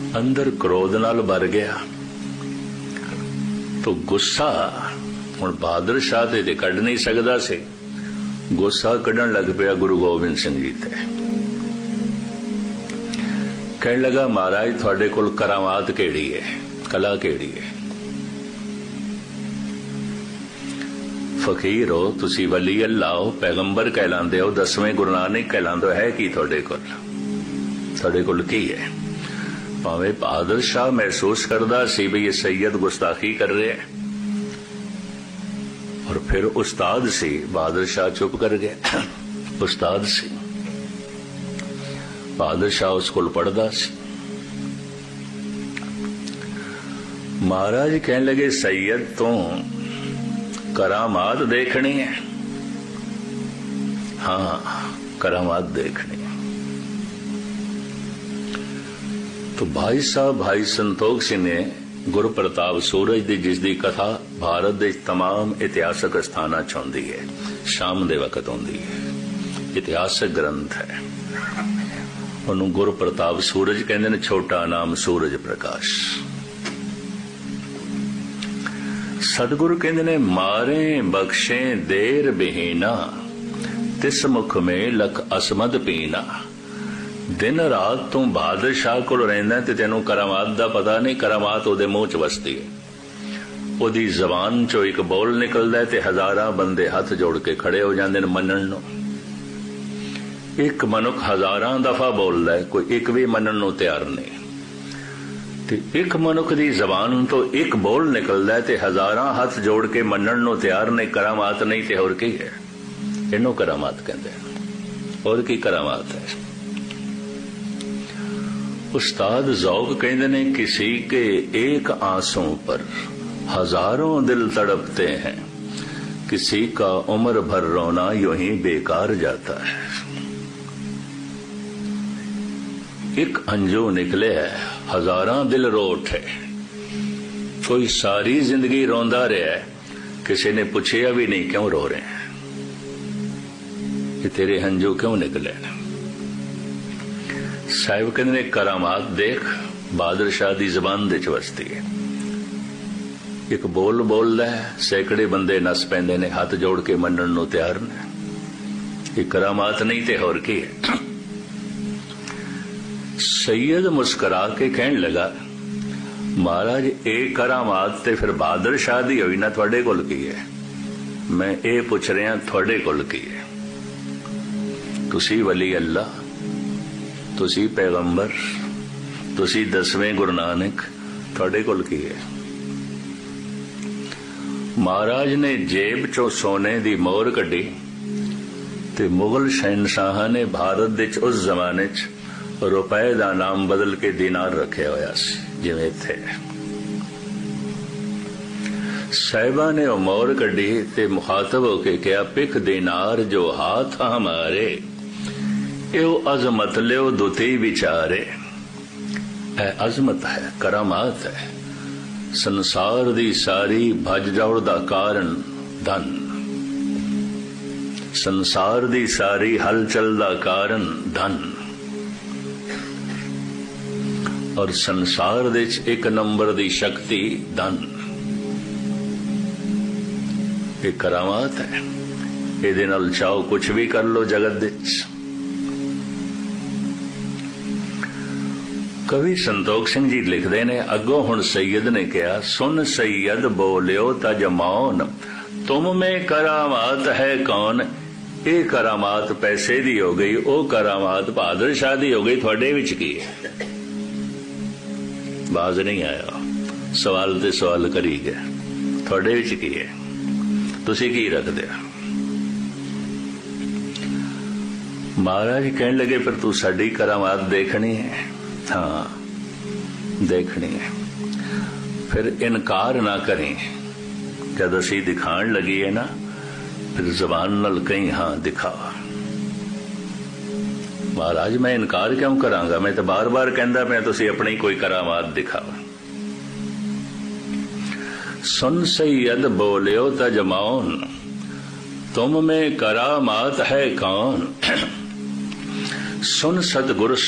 अंदर क्रोध नाल भर गया तो गुस्सा हुण बहादुर शाह ते कढ़ नहीं सकदा सी, गुस्सा कढ़न लग पिया गुरु गोबिंद सिंह जी ते। कहने लगा महाराज तुहाडे कोल करामात केड़ी है, कला केड़ी है? फकीर हो तुसी, वली अल्लाह हो, पैगंबर कहलांदे हो, 10वें गुरु नानक कहलांदे हो, है की तुहाडे कोल की है? भावें बहादुर शाह महसूस करदा सी भी ये सैयद गुस्ताखी कर रहे हैं, और फिर उस्ताद सी, बहादुर शाह चुप कर गया। उस्ताद सी, बहादुर शाह उस कोल पढ़दा सी। महाराज कहने लगे सैयद तो करामात देखनी है? हाँ करामात देखनी है। तो भाई साहब भाई संतोख सिंह ने गुरु प्रताप सूरज दी जिसदी कथा भारत दे तमाम इतिहासक स्थानां च आउंदी है, शाम दे वक्त आउंदी है, इतिहासक ग्रंथ है। उन्होंने गुरु प्रताप सूरज कहते ने, छोटा नाम सूरज प्रकाश। सतगुरु कहते ने मारे बख्शे देर बिहीना, तिस मुख में लख असमद पीना। दिन रात तू बहादुर शाह कोल रहिंदा ते तैनू करामात दा पता नहीं, करामात ओदे मुंह च वसदी है। ओदी जबान चो एक बोल निकलदा ते हजारां बंदे हथ जोड़ के खड़े हो जांदे ने मनण नूं। एक मनुख हजारां दफा बोलदा है, कोई एक भी मनण नूं तैयार नहीं। ते एक मनुख दी जबान तो एक बोल निकलदा है ते हजारां हथ जोड़ के मनण नूं तैयार नहीं। करामात नहीं ते होर की है? इहनूं करामात कहंदे ने। होर की करामात है? उस्ताद ज़ौक़ कहते ने, किसी के एक आंसू पर हजारों दिल तड़पते हैं, किसी का उम्र भर रोना यूं ही बेकार जाता है। एक अंजू निकले है, हजारां दिल रो उठे। कोई सारी जिंदगी रोंदा रहा है, किसी ने पूछा भी नहीं क्यों रो रहे हैं, कि तेरे हंजू क्यों निकले? साहिब कहते ने करामात देख, बहादुर शाह दी जबान दे च वसदी है। एक बोल बोलदा है, सैकड़े बंदे नस पैंदे ने, हाथ जोड़ के मनण नूं तैयार ने। ये करामात नहीं ते होर की है? सैयद मुस्करा के कहन लगा, महाराज ये करामात ते फिर बहादुर शाह दी होई ना, तुहाडे कोल की है? मैं ये पुछ रहा तुहाडे कोल की है? तुसी वली अल्लाह, तुसी पैगंबर, तुसी 10वें गुरु नानक, तुहाडे कोल की है? महाराज ने जेब चो सोने दी मोहर कड्डी ते मुगल शहनशाह ने भारत दे उस जमाने च रुपए दा नाम बदल के दीनार रखे होया सी, जिवें थे। साहिबा ने मोहर कड्डी ते मुखातब होके कहा, पिख दीनार जो हाथ हमारे, यो अजमत लो दुती विचारे। अजमत है, करामात है। संसार दी सारी भज दौड़ दा कारण धन, संसार दी सारी हलचल दा कारण धन, और संसार दे च एक नंबर दी शक्ति धन। ये करामात है। इहदे नाल चाहो कुछ भी कर लो जगत दे च। कवि संतोख सिंह जी लिखते ने, अगों हुण सैयद ने कहा, सुन सैयद बोलियो तज मौन, तुम में करामात है कौन? ये करामात पैसे दी हो गई, ओ करामात बहादुर शाह दी हो गई, थोड़े विच की है? बाज नहीं आया, सवाल ते सवाल करी गया, थोड़े विच की है? तुसी की रखदे? महाराज कहने लगे, फिर तू साडी करामात देखनी है? हाँ देखनी है। फिर इनकार ना करें, जब असी दिखाण लगी है ना, फिर जबान नाल कहीं हाँ दिखावा। महाराज मैं इनकार क्यों करांगा, मैं तो बार बार कहंदा मैं, तुसी अपनी कोई करामात दिखावा। सुन सैयद बोलियो तज मौन, तुम में करामात है कौन? सुन सतगुरु